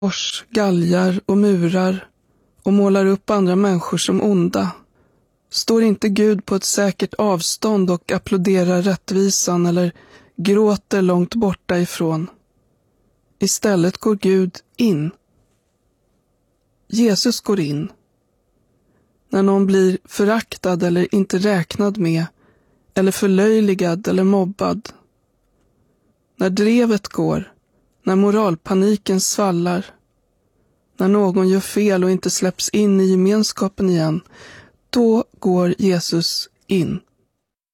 kors, galgar och murar och målar upp andra människor som onda, står inte Gud på ett säkert avstånd och applåderar rättvisan eller gråter långt borta ifrån. Istället går Gud in. Jesus går in. När någon blir föraktad eller inte räknad med, eller förlöjligad eller mobbad. När drevet går, när moralpaniken svallar, när någon gör fel och inte släpps in i gemenskapen igen, då går Jesus in.